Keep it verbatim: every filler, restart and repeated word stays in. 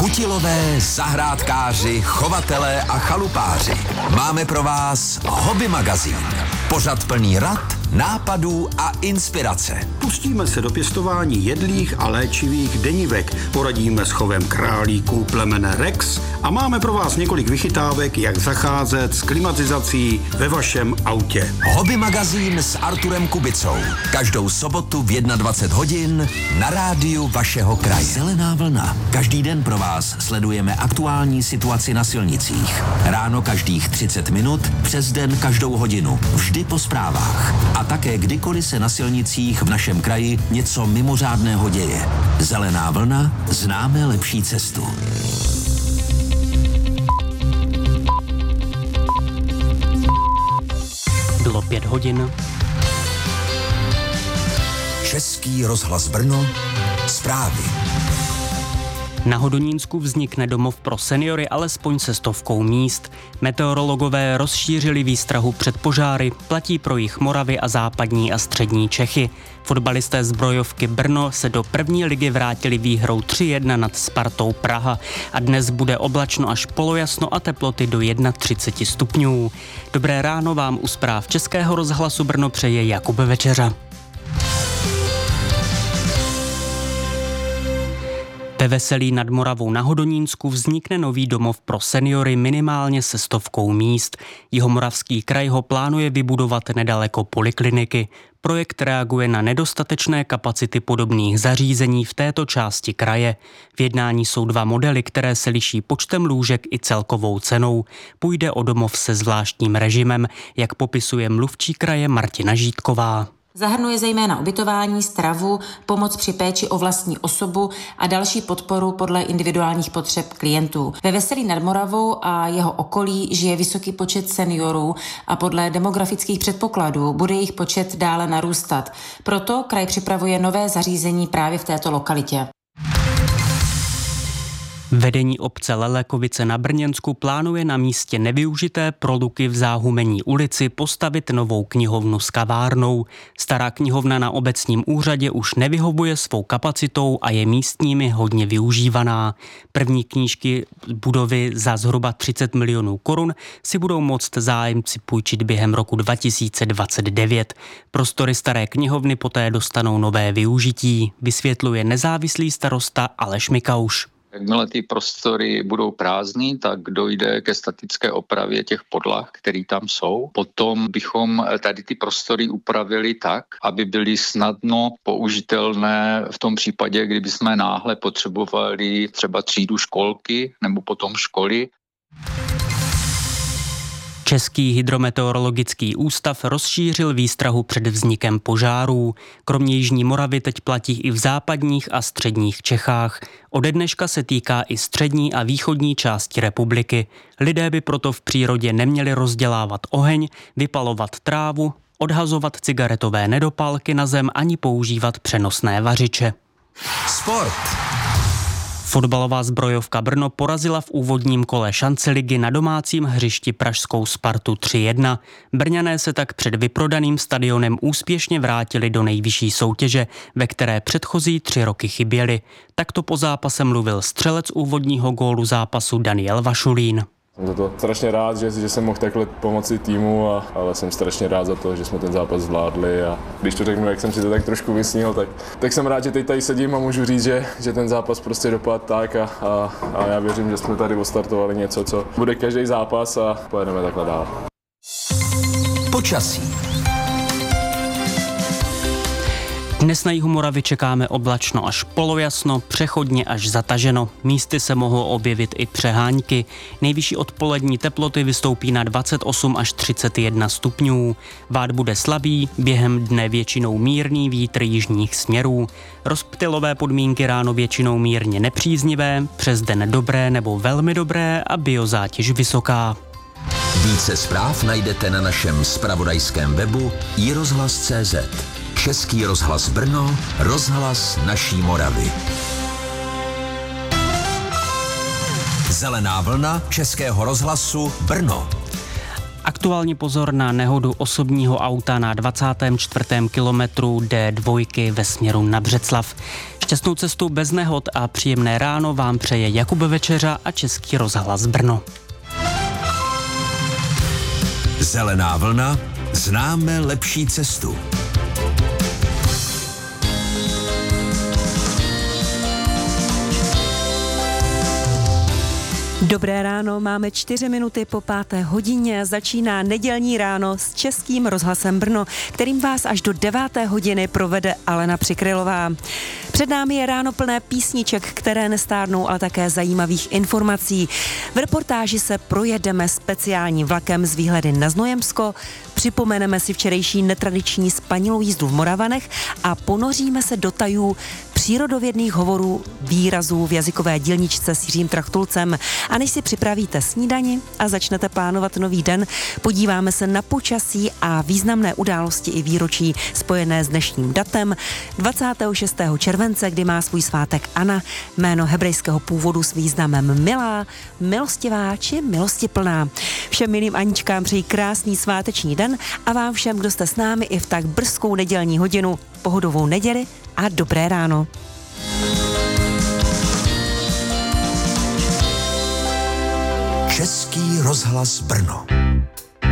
Kutilové, zahrádkáři, chovatelé a chalupáři. Máme pro vás Hobby magazín. Pořad plný rad, nápadů a inspirace. Pustíme se do pěstování jedlých a léčivých denivek. Poradíme s chovem králíků plemene Rex a máme pro vás několik vychytávek, jak zacházet s klimatizací ve vašem autě. Hobby magazín s Arturem Kubicou. Každou sobotu v dvacet jedna hodin na rádiu vašeho kraje. Zelená vlna. Každý den pro vás sledujeme aktuální situaci na silnicích. Ráno každých třicet minut, přes den každou hodinu. Vždy po zprávách. A také kdykoliv se na silnicích v našem kraji něco mimořádného děje. Zelená vlna, známe lepší cestu. Bylo pět hodin. Český rozhlas Brno, zprávy. Na Hodonínsku vznikne domov pro seniory alespoň se stovkou míst. Meteorologové rozšířili výstrahu před požáry, platí pro jih Moravy a západní a střední Čechy. Fotbalisté Zbrojovky Brno se do první ligy vrátili výhrou tři jedna nad Spartou Praha a dnes bude oblačno až polojasno a teploty do třicet jedna stupňů. Dobré ráno vám u zpráv Českého rozhlasu Brno přeje Jakub Večeřa. Ve Veselí nad Moravou na Hodonínsku vznikne nový domov pro seniory minimálně se stovkou míst. Jihomoravský kraj ho plánuje vybudovat nedaleko polikliniky. Projekt reaguje na nedostatečné kapacity podobných zařízení v této části kraje. V jednání jsou dva modely, které se liší počtem lůžek i celkovou cenou. Půjde o domov se zvláštním režimem, jak popisuje mluvčí kraje Martina Žítková. Zahrnuje zejména ubytování, stravu, pomoc při péči o vlastní osobu a další podporu podle individuálních potřeb klientů. Ve Veselí nad Moravou a jeho okolí žije vysoký počet seniorů a podle demografických předpokladů bude jejich počet dále narůstat. Proto kraj připravuje nové zařízení právě v této lokalitě. Vedení obce Lelekovice na Brněnsku plánuje na místě nevyužité proluky v Záhumení ulici postavit novou knihovnu s kavárnou. Stará knihovna na obecním úřadě už nevyhovuje svou kapacitou a je místními hodně využívaná. První knížky budovy za zhruba třicet milionů korun si budou moct zájemci půjčit během roku dva tisíce dvacet devět. Prostory staré knihovny poté dostanou nové využití, vysvětluje nezávislý starosta Aleš Mikauš. Jakmile ty prostory budou prázdný, tak dojde ke statické opravě těch podlah, které tam jsou. Potom bychom tady ty prostory upravili tak, aby byly snadno použitelné v tom případě, kdyby jsme náhle potřebovali třeba třídu školky nebo potom školy. Český hydrometeorologický ústav rozšířil výstrahu před vznikem požárů. Kromě Jižní Moravy teď platí i v západních a středních Čechách. Ode dneška se týká i střední a východní části republiky. Lidé by proto v přírodě neměli rozdělávat oheň, vypalovat trávu, odhazovat cigaretové nedopálky na zem ani používat přenosné vařiče. Sport. Fotbalová Zbrojovka Brno porazila v úvodním kole šance ligy na domácím hřišti pražskou Spartu tři jedna. Brňané se tak před vyprodaným stadionem úspěšně vrátili do nejvyšší soutěže, ve které předchozí tři roky chyběli. Takto po zápase mluvil střelec úvodního gólu zápasu Daniel Vašulín. Jsem za to strašně rád, že, že jsem mohl takhle pomoci týmu, a, ale jsem strašně rád za to, že jsme ten zápas zvládli, a když to řeknu, jak jsem si to tak trošku vysnil, tak, tak jsem rád, že teď tady sedím a můžu říct, že, že ten zápas prostě dopadl tak a, a, a já věřím, že jsme tady odstartovali něco, co bude každý zápas a pojedeme takhle dál. Počasí. Dnes na jihu Moravy čekáme oblačno až polojasno, přechodně až zataženo. Místy se mohou objevit i přehánky. Nejvyšší odpolední teploty vystoupí na dvacet osm až třicet jedna stupňů. Vád bude slabý, během dne většinou mírný vítr jižních směrů. Rozptylové podmínky ráno většinou mírně nepříznivé, přes den dobré nebo velmi dobré a biozátěž vysoká. Více zpráv najdete na našem zpravodajském webu i rozhlas tečka cé zet. Český rozhlas Brno, rozhlas naší Moravy. Zelená vlna Českého rozhlasu Brno. Aktuálně pozor na nehodu osobního auta na dvacátém čtvrtém kilometru dé dva ve směru na Břeclav. Šťastnou cestu bez nehod a příjemné ráno vám přeje Jakub Večeřa a Český rozhlas Brno. Zelená vlna, známe lepší cestu. Dobré ráno, máme čtyři minuty po páté hodině, začíná nedělní ráno s Českým rozhlasem Brno, kterým vás až do deváté hodiny provede Alena Přikrylová. Před námi je ráno plné písniček, které nestárnou, ale také zajímavých informací. V reportáži se projedeme speciálním vlakem z výhledy na Znojemsko, připomeneme si včerejší netradiční spanilou jízdu v Moravanech a ponoříme se do tajů přírodovědných hovorů výrazů v jazykové dílničce s Jiřím Trachtulcem. A než si připravíte snídani a začnete plánovat nový den, podíváme se na počasí a významné události i výročí spojené s dnešním datem dvacátého šestého července, kdy má svůj svátek Anna, jméno hebrejského původu s významem milá, milostivá či milostiplná. Všem milým Aničkám přeji krásný sváteční den a vám všem, kdo jste s námi i v tak brzkou nedělní hodinu, pohodovou neděli a dobré ráno. Český rozhlas Brno.